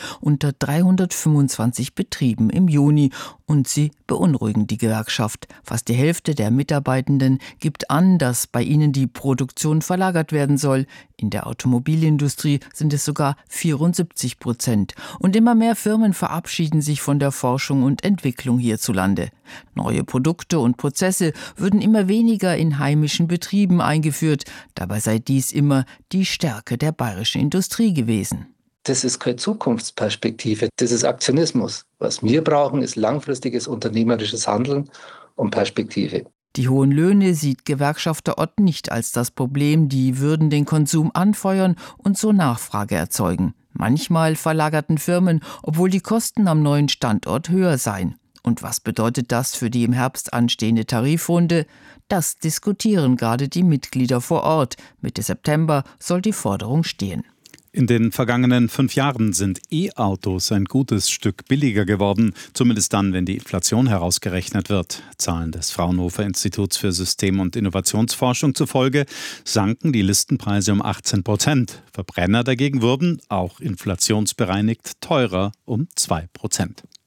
unter 325 Betrieben im Juni und sie beunruhigen die Gewerkschaft. Fast die Hälfte der Mitarbeitenden gibt an, dass bei ihnen die Produktion verlagert werden soll. In der Automobilindustrie sind es sogar 74%. Und immer mehr Firmen verabschieden sich von der Forschung und Entwicklung hierzulande. Neue Produkte und Prozesse würden immer weniger in heimischen Betrieben eingeführt. Dabei sei dies immer die Stärke der bayerischen Industrie gewesen. Das ist keine Zukunftsperspektive, das ist Aktionismus. Was wir brauchen, ist langfristiges unternehmerisches Handeln und Perspektive. Die hohen Löhne sieht Gewerkschafter Ott nicht als das Problem, die würden den Konsum anfeuern und so Nachfrage erzeugen. Manchmal verlagerten Firmen, obwohl die Kosten am neuen Standort höher seien. Und was bedeutet das für die im Herbst anstehende Tarifrunde? Das diskutieren gerade die Mitglieder vor Ort. Mitte September soll die Forderung stehen. In den vergangenen 5 Jahren sind E-Autos ein gutes Stück billiger geworden, zumindest dann, wenn die Inflation herausgerechnet wird. Zahlen des Fraunhofer Instituts für System- und Innovationsforschung zufolge sanken die Listenpreise um 18%. Verbrenner dagegen wurden, auch inflationsbereinigt, teurer um 2%.